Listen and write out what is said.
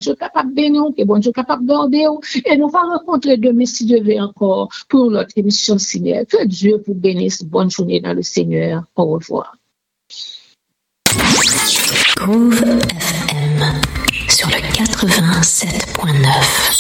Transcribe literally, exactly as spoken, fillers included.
Dieu capable de bénir, que bon Dieu capable de garder. Et nous allons rencontrer demain, si Dieu veut encore, pour notre émission cinéma. Que Dieu vous bénisse. Bonne journée dans le Seigneur. Au revoir. Groove F M sur le quatre-vingt-sept point neuf.